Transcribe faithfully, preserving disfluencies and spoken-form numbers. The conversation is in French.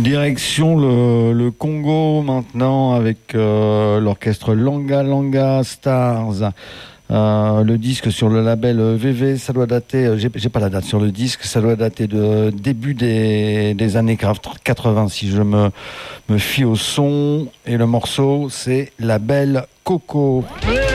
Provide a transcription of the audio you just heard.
Direction le, le Congo maintenant avec euh, l'orchestre Langa Langa Stars. Euh, le disque sur le label V V, ça doit dater, j'ai, j'ai pas la date sur le disque, ça doit dater de début des, des années quatre-vingts si je me, me fie au son. Et le morceau, c'est La Belle Coco.